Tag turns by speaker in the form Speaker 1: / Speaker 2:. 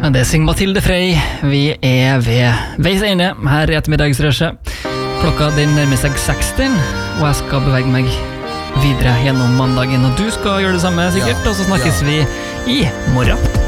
Speaker 1: Det synger Mathilde Frey. Vi ved veis ende her i ettermiddagsrushet. Klokka den nærmer seg 16, og jeg skal bevege meg videre gjennom mandagen. Og du skal gjøre det samme sikkert, og så snakkes vi i morgen.